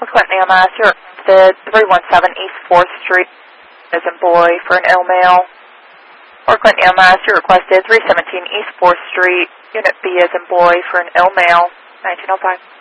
Clinton EMS, you're requested 317 East 4th Street as in boy for an ill male. Or Clinton EMS, you're requested 317 East 4th Street, Unit B as in boy for an ill male, 1905.